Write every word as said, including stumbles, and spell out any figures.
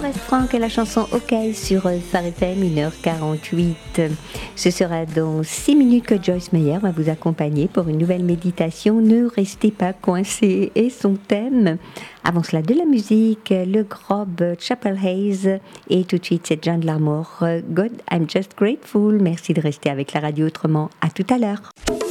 Forest Frank et la chanson OK sur Phare F M, une heure quarante-huit. Ce sera dans six minutes que Joyce Meyer va vous accompagner pour une nouvelle méditation. Ne restez pas coincés. Et son thème, avant cela de la musique, le groupe Chapel Hayes. Et tout de suite, c'est Jeanne de l'Amour. God, I'm just grateful. Merci de rester avec la radio autrement. À tout à l'heure.